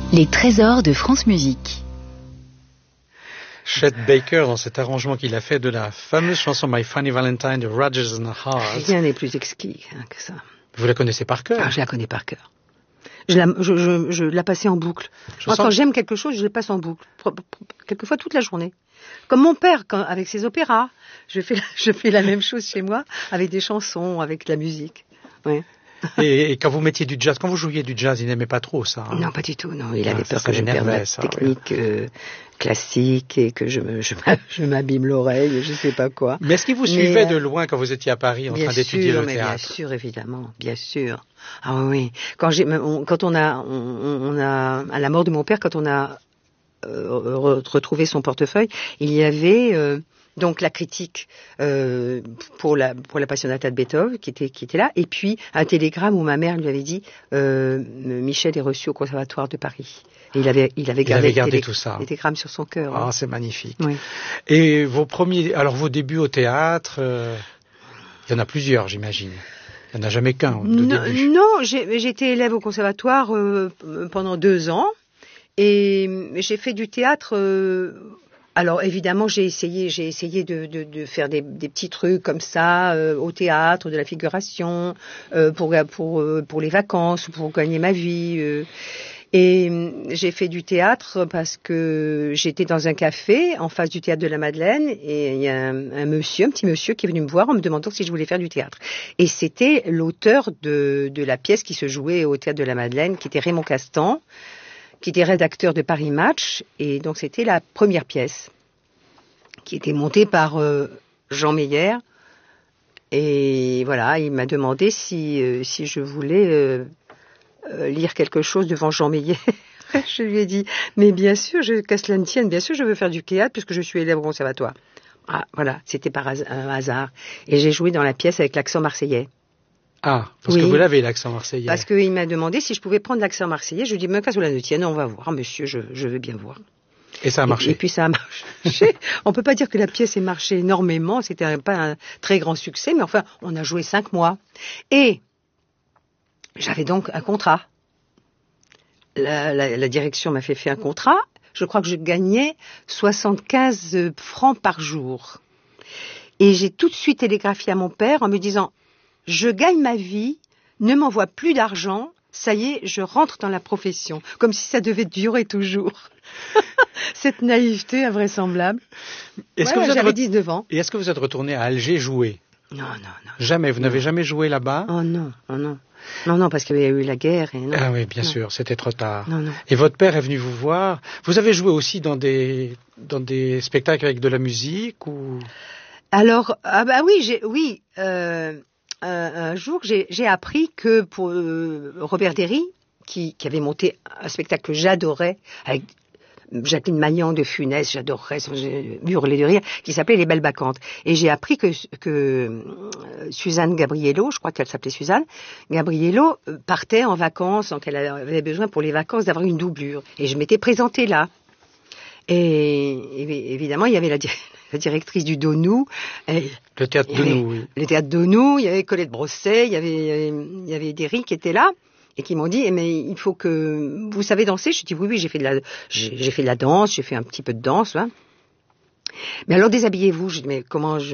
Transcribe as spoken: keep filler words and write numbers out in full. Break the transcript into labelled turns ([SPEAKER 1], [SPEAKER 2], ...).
[SPEAKER 1] Les trésors de France Musique.
[SPEAKER 2] Chet Baker, dans cet arrangement qu'il a fait de la fameuse chanson My Funny Valentine de Rodgers and Hart.
[SPEAKER 3] Rien n'est plus exquis hein, que ça.
[SPEAKER 2] Vous la connaissez par cœur?
[SPEAKER 3] Ah, je la connais par cœur. Je la, je, je, je la passais en boucle. Je Moi, sens... quand j'aime quelque chose, je la passe en boucle. Quelquefois toute la journée. Comme mon père, quand, avec ses opéras. Je fais, la, je fais la même chose chez moi, avec des chansons, avec de la musique. Ouais.
[SPEAKER 2] Et, et quand vous mettiez du jazz, quand vous jouiez du jazz, il n'aimait pas trop ça. Hein?
[SPEAKER 3] Non, pas du tout. Non, il
[SPEAKER 2] ah,
[SPEAKER 3] avait peur que je
[SPEAKER 2] perde
[SPEAKER 3] la
[SPEAKER 2] ça,
[SPEAKER 3] technique
[SPEAKER 2] ouais.
[SPEAKER 3] euh, classique et que je, me, je, je m'abîme l'oreille, je sais pas quoi.
[SPEAKER 2] Mais est-ce qu'il vous suivait mais, de loin quand vous étiez à Paris en train d'étudier
[SPEAKER 3] sûr,
[SPEAKER 2] le
[SPEAKER 3] mais
[SPEAKER 2] théâtre?
[SPEAKER 3] Bien sûr, évidemment, bien sûr. Ah oui, quand j'ai, on, quand on a, on, on a, à la mort de mon père, quand on a euh, retrouvé son portefeuille, il y avait euh, donc la critique euh, pour la pour la Passionata de Beethoven qui était qui était là, et puis un télégramme où ma mère lui avait dit euh, Michel est reçu au Conservatoire de Paris. Et il avait il avait
[SPEAKER 2] il
[SPEAKER 3] gardé,
[SPEAKER 2] avait gardé
[SPEAKER 3] télé,
[SPEAKER 2] tout ça.
[SPEAKER 3] Les télégrammes sur son cœur.
[SPEAKER 2] Ah,
[SPEAKER 3] hein.
[SPEAKER 2] C'est magnifique.
[SPEAKER 3] Oui.
[SPEAKER 2] Et vos premiers, alors vos débuts au théâtre, euh, il y en a plusieurs, j'imagine. Il n'y en a jamais qu'un de
[SPEAKER 3] non,
[SPEAKER 2] début.
[SPEAKER 3] Non, j'ai, j'ai été élève au conservatoire euh, pendant deux ans et j'ai fait du théâtre. Euh, alors évidemment, j'ai essayé, j'ai essayé de, de, de faire des, des petits trucs comme ça euh, au théâtre, de la figuration euh, pour pour pour les vacances, pour gagner ma vie. Euh, Et j'ai fait du théâtre parce que j'étais dans un café en face du théâtre de la Madeleine et il y a un, un monsieur, un petit monsieur qui est venu me voir en me demandant si je voulais faire du théâtre. Et c'était l'auteur de, de la pièce qui se jouait au théâtre de la Madeleine, qui était Raymond Castan, qui était rédacteur de Paris Match. Et donc c'était la première pièce qui était montée par euh, Jean Meyer. Et voilà, il m'a demandé si, euh, si je voulais... Euh, Euh, lire quelque chose devant Jean Meyer. Je lui ai dit, mais bien sûr, je, qu'à cela ne tienne, bien sûr, je veux faire du théâtre puisque je suis élève au conservatoire. Ah, voilà, c'était par has- un hasard. Et j'ai joué dans la pièce avec l'accent marseillais.
[SPEAKER 2] Ah, parce
[SPEAKER 3] oui,
[SPEAKER 2] que vous l'avez, l'accent marseillais.
[SPEAKER 3] Parce qu'il m'a demandé si je pouvais prendre l'accent marseillais. Je lui ai dit, mais qu'à cela ne tienne, on va voir. Ah, monsieur, je, je veux bien voir.
[SPEAKER 2] Et ça a marché.
[SPEAKER 3] Et, et puis ça a marché. On peut pas dire que la pièce ait marché énormément. C'était un, pas un très grand succès, mais enfin, on a joué cinq mois. Et j'avais donc un contrat. La, la, la direction m'a fait faire un contrat. Je crois que je gagnais soixante-quinze francs par jour. Et j'ai tout de suite télégraphié à mon père en me disant « Je gagne ma vie, ne m'envoie plus d'argent, ça y est, je rentre dans la profession. » Comme si ça devait durer toujours. Cette naïveté invraisemblable. Est-ce ouais, que vous j'avais êtes... dix-neuf ans.
[SPEAKER 2] Et est-ce que vous êtes retourné à Alger jouer?
[SPEAKER 3] Non, non, non.
[SPEAKER 2] Jamais, vous
[SPEAKER 3] non.
[SPEAKER 2] n'avez jamais joué là-bas?
[SPEAKER 3] Oh non, oh non. Non, non, parce qu'il y avait eu la guerre. Et non.
[SPEAKER 2] Ah oui, bien
[SPEAKER 3] non.
[SPEAKER 2] sûr, c'était trop tard.
[SPEAKER 3] Non, non.
[SPEAKER 2] Et votre père est venu vous voir. Vous avez joué aussi dans des dans des spectacles avec de la musique ou?
[SPEAKER 3] Alors, ah bah oui, j'ai, oui. Euh, un, un jour, j'ai, j'ai appris que pour euh, Robert Derry, qui, qui avait monté un spectacle que j'adorais avec Jacqueline Maillan de Funès, j'adorerais son hurler de rire, qui s'appelait Les Belles Bacchantes. Et j'ai appris que, que euh, Suzanne Gabriello, je crois qu'elle s'appelait Suzanne, Gabriello partait en vacances, donc elle avait besoin pour les vacances d'avoir une doublure. Et je m'étais présentée là. Et, et évidemment, il y avait la, la directrice du Donou. Et,
[SPEAKER 2] le théâtre Donou, oui.
[SPEAKER 3] Le théâtre Donou, il y avait Colette Brosset, il y avait, il y avait, il y avait Derry qui était là. Et qui m'ont dit, eh, mais il faut que vous savez danser. Je dis oui, oui, j'ai fait de la, j'ai, j'ai fait de la danse, j'ai fait un petit peu de danse, hein. Mais alors déshabillez-vous. Je dis mais comment je